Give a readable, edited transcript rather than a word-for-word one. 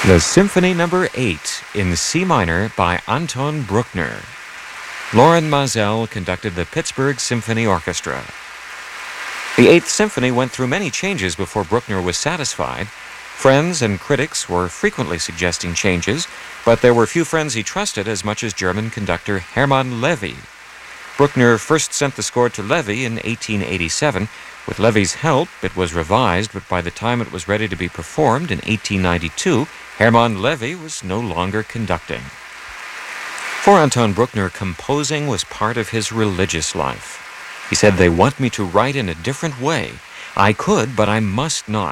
The Symphony No. 8 in C minor by Anton Bruckner. Loren Maazel conducted the Pittsburgh Symphony Orchestra. The Eighth Symphony went through many changes before Bruckner was satisfied. Friends and critics were frequently suggesting changes, but there were few friends he trusted as much as German conductor Hermann Levy. Bruckner first sent the score to Levy in 1887. With Levy's help, it was revised, but by the time it was ready to be performed in 1892, Hermann Levy was no longer conducting. For Anton Bruckner, composing was part of his religious life. He said, "They want me to write in a different way. I could, but I must not.